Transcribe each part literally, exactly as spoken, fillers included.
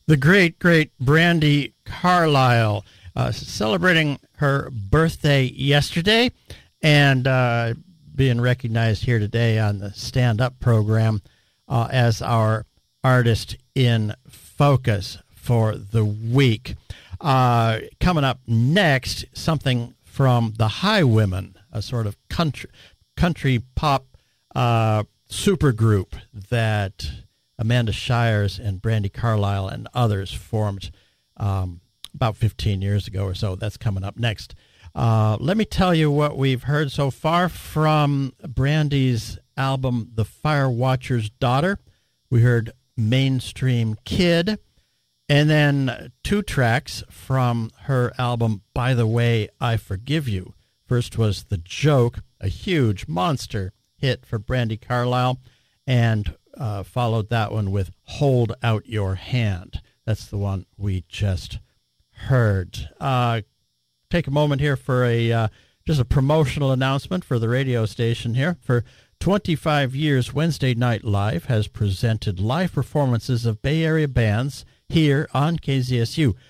The great, great Brandi Carlile, uh, celebrating her birthday yesterday and uh, being recognized here today on the Stand Up program uh, as our artist in focus for the week. Uh, coming up next, something from the Highwomen, a sort of country, country pop uh, supergroup that Amanda Shires and Brandi Carlile and others formed um, about fifteen years ago or so. That's coming up next. Uh, let me tell you what we've heard so far from Brandi's album, The Fire Watcher's Daughter. We heard Mainstream Kid, and then two tracks from her album, By the Way, I Forgive You. First was The Joke, a huge monster hit for Brandi Carlile, and Uh, followed that one with Hold Out Your Hand. That's the one we just heard. Uh, take a moment here for a uh, just a promotional announcement for the radio station here. For twenty-five years, Wednesday Night Live has presented live performances of Bay Area bands here on K Z S U.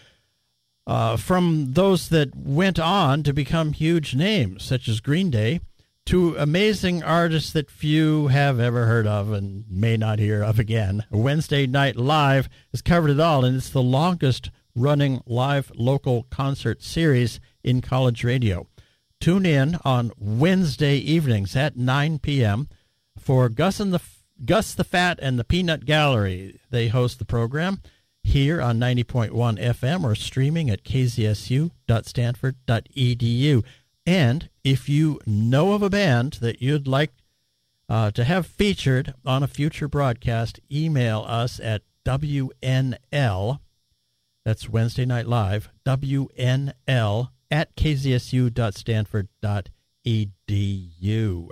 Uh, from those that went on to become huge names, such as Green Day, to amazing artists that few have ever heard of and may not hear of again. Wednesday Night Live has covered it all, and it's the longest-running live local concert series in college radio. Tune in on Wednesday evenings at nine p.m. for Gus and the Gus the Fat and the Peanut Gallery. They host the program here on ninety point one F M or streaming at k z s u dot stanford dot e d u. And if you know of a band that you'd like uh, to have featured on a future broadcast, email us at W N L, that's Wednesday Night Live, W N L at k z s u dot stanford dot e d u.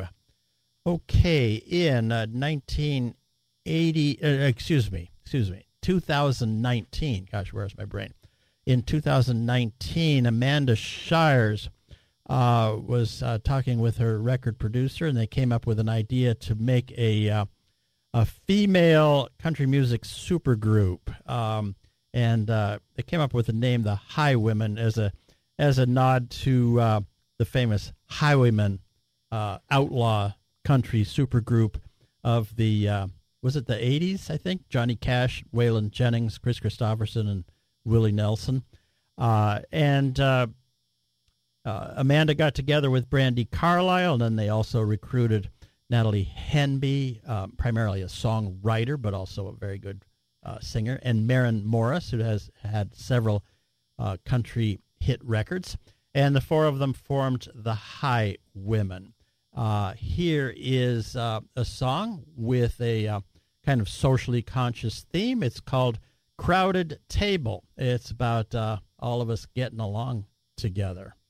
Okay, in uh, nineteen eighty, uh, excuse me, excuse me, two thousand nineteen, gosh, where's my brain? In two thousand nineteen, Amanda Shires Uh, was uh, talking with her record producer, and they came up with an idea to make a uh, a female country music supergroup, um, and uh, they came up with the name the Highwomen as a as a nod to uh, the famous Highwaymen uh, outlaw country supergroup of the uh, was it the eighties? I think Johnny Cash, Waylon Jennings, Chris Christopherson, and Willie Nelson, uh, and uh, Uh, Amanda got together with Brandi Carlile, and then they also recruited Natalie Henby, uh, primarily a songwriter, but also a very good uh, singer, and Maren Morris, who has had several uh, country hit records. And the four of them formed the Highwomen. Uh, here is uh, a song with a uh, kind of socially conscious theme. It's called Crowded Table. It's about uh, all of us getting along together.